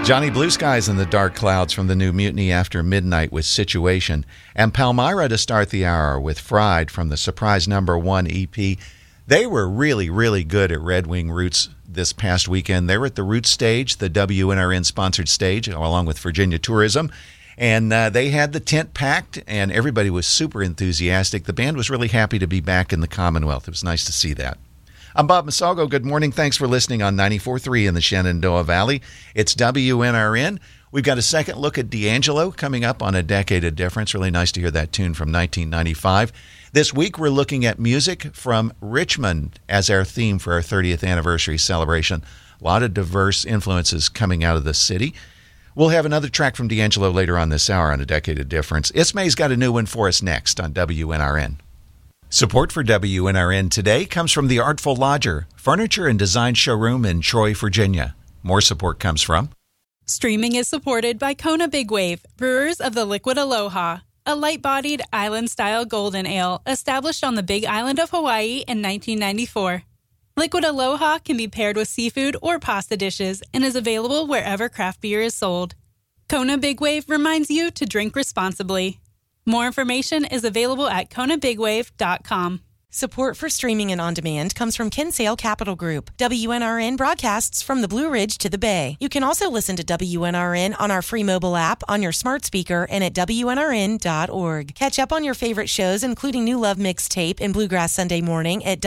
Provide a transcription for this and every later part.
Johnny Blue Skies and the Dark Clouds from the new Mutiny After Midnight with Situation. And Palmyra to start the hour with Fried from the Surprise #1 EP. They were really, really good at Red Wing Roots this past weekend. They were at the Roots stage, the WNRN-sponsored stage, along with Virginia Tourism. And they had the tent packed, and everybody was super enthusiastic. The band was really happy to be back in the Commonwealth. It was nice to see that. I'm Bob Masalgo. Good morning. Thanks for listening on 94.3 in the Shenandoah Valley. It's WNRN. We've got a second look at D'Angelo coming up on A Decade of Difference. Really nice to hear that tune from 1995. This week we're looking at music from Richmond as our theme for our 30th anniversary celebration. A lot of diverse influences coming out of the city. We'll have another track from D'Angelo later on this hour on A Decade of Difference. Ismay's got a new one for us next on WNRN. Support for WNRN today comes from The Artful Lodger, furniture and design showroom in Troy, Virginia. More support comes from... Streaming is supported by Kona Big Wave, brewers of the Liquid Aloha, a light-bodied island-style golden ale established on the Big Island of Hawaii in 1994. Liquid Aloha can be paired with seafood or pasta dishes and is available wherever craft beer is sold. Kona Big Wave reminds you to drink responsibly. More information is available at konabigwave.com. Support for streaming and on demand comes from Kinsale Capital Group. WNRN broadcasts from the Blue Ridge to the Bay. You can also listen to WNRN on our free mobile app, on your smart speaker, and at WNRN.org. Catch up on your favorite shows, including New Love Mixtape and Bluegrass Sunday Morning at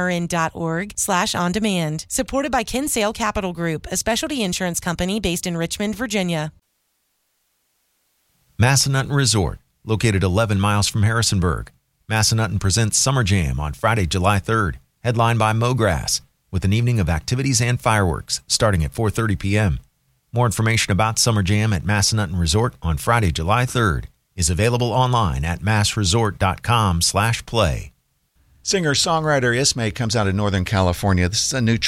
WNRN.org/on-demand. Supported by Kinsale Capital Group, a specialty insurance company based in Richmond, Virginia. Massanutten Resort, located 11 miles from Harrisonburg. Massanutten presents Summer Jam on Friday, July 3rd, headlined by Mograss, with an evening of activities and fireworks starting at 4:30 p.m. More information about Summer Jam at Massanutten Resort on Friday, July 3rd is available online at massresort.com/play. Singer-songwriter Ismay comes out of Northern California. This is a new